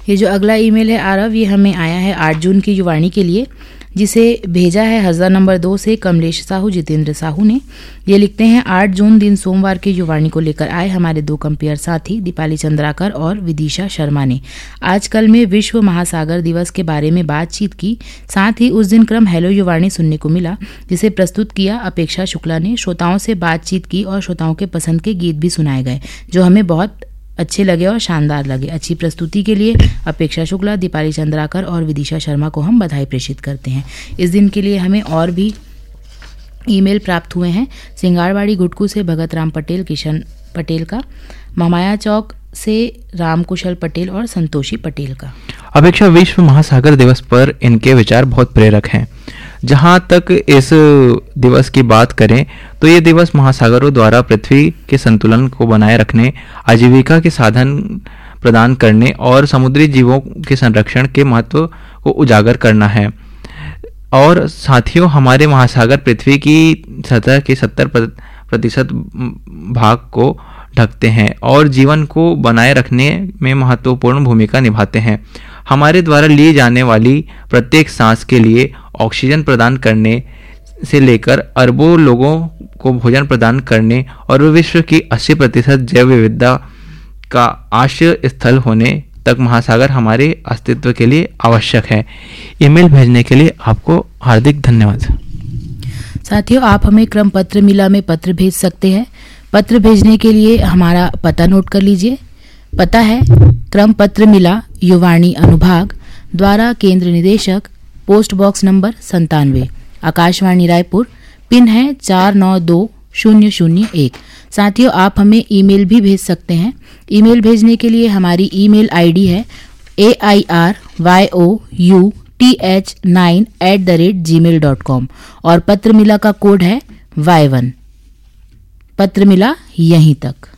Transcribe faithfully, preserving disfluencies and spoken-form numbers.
ये जो अगला ईमेल है आरव, ये हमें आया है आठ जून की युवाणी के लिए, जिसे भेजा है हज़ार नंबर दो से कमलेश साहू, जितेंद्र साहू ने। ये लिखते हैं, आठ जून दिन सोमवार की युवाणी को लेकर आए हमारे दो कंपेयर साथी दीपाली चंद्राकर और विदिशा शर्मा ने आजकल में विश्व महासागर दिवस के बारे में बातचीत की। साथ ही उस दिन क्रम हेलो युवाणी सुनने को मिला, जिसे प्रस्तुत किया अपेक्षा शुक्ला ने। श्रोताओं से बातचीत की और श्रोताओं के पसंद के गीत भी सुनाए गए, जो हमें बहुत अच्छे लगे और शानदार लगे। अच्छी प्रस्तुति के लिए अपेक्षा शुक्ला, दीपाली चंद्राकर और विदिशा शर्मा को हम बधाई प्रेषित करते हैं। इस दिन के लिए हमें और भी ईमेल प्राप्त हुए हैं। सिंगारवाड़ी गुटकू से भगत राम पटेल, किशन पटेल का, ममाया चौक से रामकुशल पटेल और संतोषी पटेल का। अपेक्षा, विश्व महासागर दिवस पर इनके विचार बहुत प्रेरक हैं। जहाँ तक इस दिवस की बात करें तो ये दिवस महासागरों द्वारा पृथ्वी के संतुलन को बनाए रखने, आजीविका के साधन प्रदान करने और समुद्री जीवों के संरक्षण के महत्व को उजागर करना है। और साथियों, हमारे महासागर पृथ्वी की सतह के सत्तर प्रतिशत भाग को ढकते हैं और जीवन को बनाए रखने में महत्वपूर्ण भूमिका निभाते हैं। हमारे द्वारा ली जाने वाली प्रत्येक सांस के लिए ऑक्सीजन प्रदान करने से लेकर अरबों लोगों को भोजन प्रदान करने और विश्व की अस्सी प्रतिशत जैव विविधता का आश्रय स्थल होने तक महासागर हमारे अस्तित्व के लिए आवश्यक है। ईमेल भेजने के लिए आपको हार्दिक धन्यवाद। साथियों, आप हमें क्रम पत्र मिला में पत्र भेज सकते हैं। पत्र भेजने के लिए हमारा पता नोट कर लीजिए। पता है क्रम पत्र मिला, युवाणी अनुभाग, द्वारा केंद्र निदेशक, पोस्ट बॉक्स नंबर संतानवे, आकाशवाणी रायपुर, पिन है चार नौ दो शून्य शून्य एक। साथियों, आप हमें ईमेल भी भेज सकते हैं। ईमेल भेजने के लिए हमारी ईमेल आईडी है ए I R Y O U T H nine at the rate ji mail dot com और पत्र मिला का कोड है वाई वन। पत्र मिला यहीं तक।